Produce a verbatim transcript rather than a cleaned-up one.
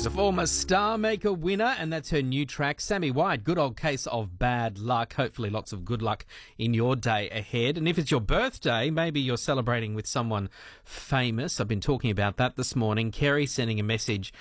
She's a former Star Maker winner, and that's her new track, Sammy White. Good old case of bad luck. Hopefully lots of good luck in your day ahead. And if it's your birthday, maybe you're celebrating with someone famous. I've been talking about that this morning. Kerry sending a message